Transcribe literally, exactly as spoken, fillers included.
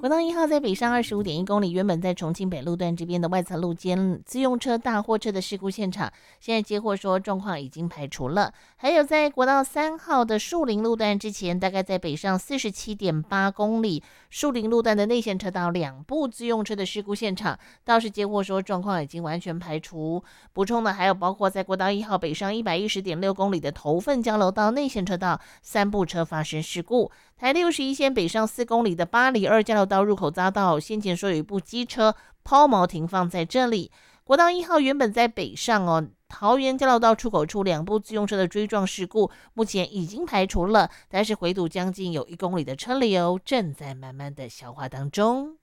国道一号在北上二十五点一公里，原本在重庆北路段这边的外侧路肩自用车大货车的事故现场，现在接获说状况已经排除了。还有在国道三号的树林路段之前，大概在北上四十七点八公里，树林路段的内线车道两部自用车的事故现场，倒是接获说状况已经完全排除。补充的还有包括在国道一号北上一百一十点六公里的头份交流道内线车道三部车发生事故。台六十一线北上四公里的八里二交流道入口匝道，先前说有一部机车抛锚停放在这里。国道一号原本在北上哦，桃园交流道出口处两部自用车的追撞事故，目前已经排除了，但是回堵将近有一公里的车流正在慢慢的消化当中。